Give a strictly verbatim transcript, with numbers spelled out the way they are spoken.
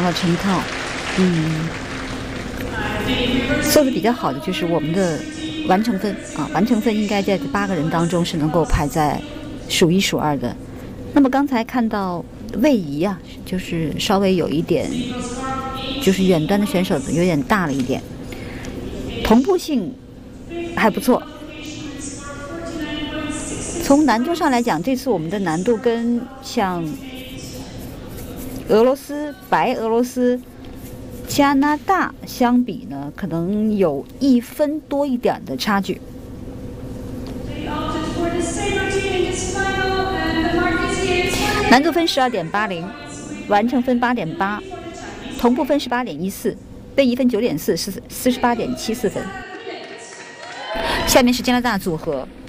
了成套。嗯，做的比较好的就是我们的完成分啊，完成分应该在这八个人当中是能够排在数一数二的。那么刚才看到位移啊，就是稍微有一点，就是远端的选手有点大了一点，同步性还不错。从难度上来讲，这次我们的难度跟像俄罗斯、白俄罗斯、加拿大相比呢，可能有一分多一点的差距。难度分十二点八零，完成分八点八，同步分十八点一四，位移分九点四，是四十八点七四分。下面是加拿大组合，